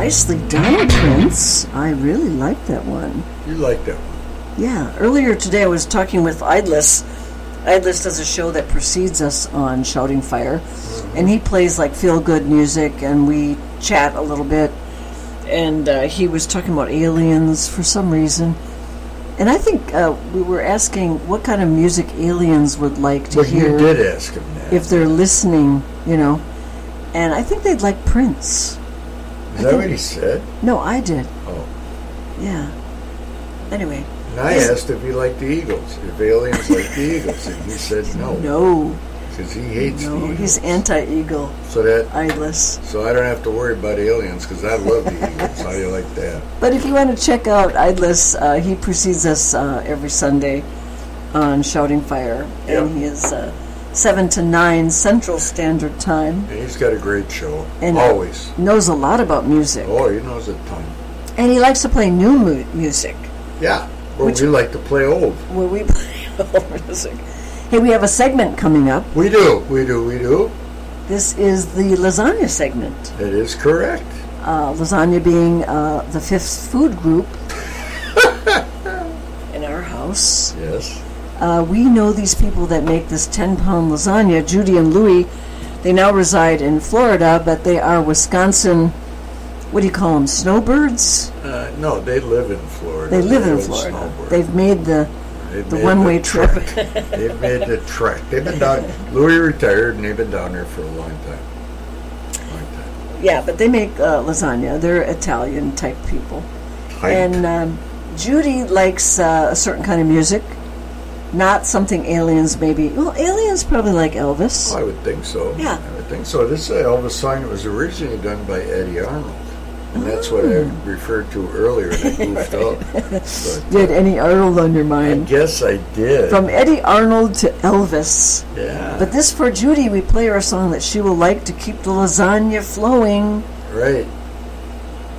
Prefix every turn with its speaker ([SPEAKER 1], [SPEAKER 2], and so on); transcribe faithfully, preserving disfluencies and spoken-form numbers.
[SPEAKER 1] Nicely done, Prince. I really like that one.
[SPEAKER 2] You like that one?
[SPEAKER 1] Yeah. Earlier today I was talking with Idless. Idless does a show that precedes us on Shouting Fire. Mm-hmm. And he plays like feel-good music, and we chat a little bit. And uh, he was talking about aliens for some reason. And I think uh, we were asking what kind of music aliens would like to
[SPEAKER 2] well,
[SPEAKER 1] hear.
[SPEAKER 2] You did ask him that.
[SPEAKER 1] If they're listening, you know. And I think they'd like Prince.
[SPEAKER 2] Is
[SPEAKER 1] I
[SPEAKER 2] that
[SPEAKER 1] think,
[SPEAKER 2] what he said?
[SPEAKER 1] No, I did.
[SPEAKER 2] Oh.
[SPEAKER 1] Yeah. Anyway.
[SPEAKER 2] And I asked if he liked the Eagles, if aliens like the Eagles, and he said no.
[SPEAKER 1] No.
[SPEAKER 2] Because he hates
[SPEAKER 1] no,
[SPEAKER 2] the Eagles.
[SPEAKER 1] He's anti-Eagle.
[SPEAKER 2] So that
[SPEAKER 1] Idless.
[SPEAKER 2] So I don't have to worry about aliens because I love the Eagles. How do you like that?
[SPEAKER 1] But if you want to check out Idless, uh, he precedes us uh, every Sunday on Shouting Fire,
[SPEAKER 2] yep.
[SPEAKER 1] and he is uh, seven to nine Central Standard Time.
[SPEAKER 2] And he's got a great show,
[SPEAKER 1] and
[SPEAKER 2] always.
[SPEAKER 1] Knows a lot about music.
[SPEAKER 2] Oh, he knows a ton.
[SPEAKER 1] And he likes to play new mu- music.
[SPEAKER 2] Yeah, well, we like to play old.
[SPEAKER 1] Well, we play old music. Hey, we have a segment coming up.
[SPEAKER 2] We do, we do, we do.
[SPEAKER 1] This is the lasagna segment.
[SPEAKER 2] It is correct.
[SPEAKER 1] Uh, lasagna being uh, the fifth food group in our house.
[SPEAKER 2] Yes.
[SPEAKER 1] Uh, we know these people that make this ten-pound lasagna, Judy and Louie. They now reside in Florida, but they are Wisconsin, what do you call them, snowbirds?
[SPEAKER 2] Uh, no, they live in Florida.
[SPEAKER 1] They live
[SPEAKER 2] they
[SPEAKER 1] in
[SPEAKER 2] live
[SPEAKER 1] Florida.
[SPEAKER 2] Snowbird.
[SPEAKER 1] They've made the
[SPEAKER 2] they've
[SPEAKER 1] the
[SPEAKER 2] made
[SPEAKER 1] one-way
[SPEAKER 2] the
[SPEAKER 1] trip.
[SPEAKER 2] They've made the trek. They've been down. Louis retired, and they've been down there for a long time. Long time.
[SPEAKER 1] Yeah, but they make uh, lasagna. They're Italian-type people.
[SPEAKER 2] Type.
[SPEAKER 1] And um, Judy likes uh, a certain kind of music. Not something aliens maybe. Well, aliens probably like Elvis.
[SPEAKER 2] Oh, I would think so.
[SPEAKER 1] Yeah.
[SPEAKER 2] I would think so. This is an Elvis song that was originally done by Eddie Arnold. And that's what I referred to earlier, and I goofed up. But,
[SPEAKER 1] did
[SPEAKER 2] uh,
[SPEAKER 1] Eddie Arnold on your mind?
[SPEAKER 2] I guess I did.
[SPEAKER 1] From Eddie Arnold to Elvis.
[SPEAKER 2] Yeah.
[SPEAKER 1] But this, for Judy, we play her a song that she will like to keep the lasagna flowing.
[SPEAKER 2] Right.